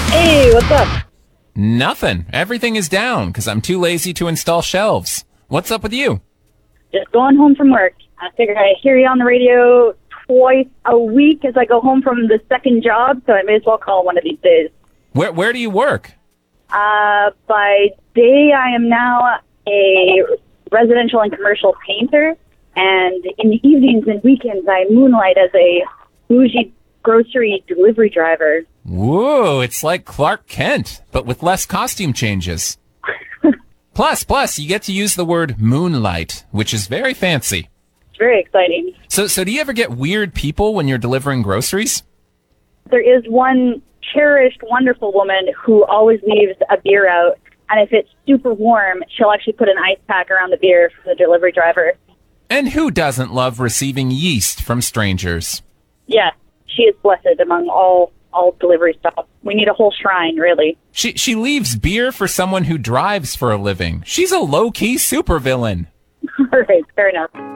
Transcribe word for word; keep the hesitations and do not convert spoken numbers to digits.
Hey, what's up? Nothing. Everything is down because I'm too lazy to install shelves. What's up with you? Just going home from work. I figured I'd hear you on the radio twice a week as I go home from the second job, so I may as well call one of these days. Where Where do you work? Uh, by day, I am now a residential and commercial painter, and in the evenings and weekends, I moonlight as a bougie grocery delivery driver. Whoa, it's like Clark Kent, but with less costume changes. Plus, plus, you get to use the word moonlight, which is very fancy. It's very exciting. So, so do you ever get weird people when you're delivering groceries? There is one cherished, wonderful woman who always leaves a beer out, and if it's super warm, she'll actually put an ice pack around the beer for the delivery driver. And who doesn't love receiving yeast from strangers? Yeah, she is blessed among all all delivery stuff. We need a whole shrine, really. She she leaves beer for someone who drives for a living. She's a low-key supervillain. All right, fair enough.